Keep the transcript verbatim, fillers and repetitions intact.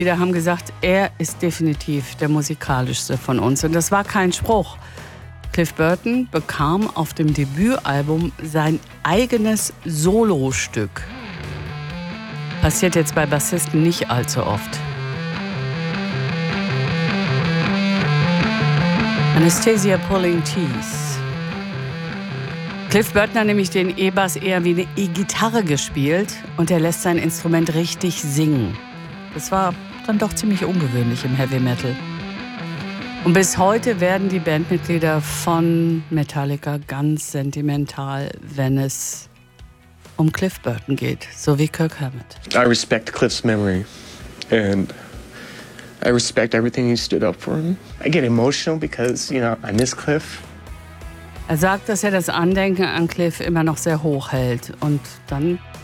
Viele haben gesagt, er ist definitiv der musikalischste von uns. Und das war kein Spruch. Cliff Burton bekam auf dem Debütalbum sein eigenes Solostück. Passiert jetzt bei Bassisten nicht allzu oft. Anastasia Pulling Teeth. Cliff Burton hat nämlich den E-Bass eher wie eine E-Gitarre gespielt und er lässt sein Instrument richtig singen. Das war dann doch ziemlich ungewöhnlich im Heavy Metal. Und bis heute werden die Bandmitglieder von Metallica ganz sentimental, wenn es um Cliff Burton geht, so wie Kirk Hammett. I respect Cliff's memory and I respect everything he stood up for. I get emotional because, you know, I miss Cliff. Er sagt, dass er das Andenken an Cliff immer noch sehr hoch hält und dann